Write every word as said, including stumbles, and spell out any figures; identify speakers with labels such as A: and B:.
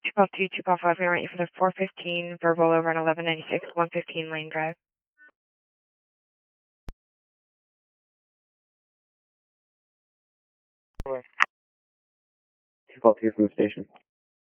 A: two call two, two call five, we want you for the four fifteen verbal over on eleven ninety-six, one fifteen Lane Drive.
B: Two call two from the station.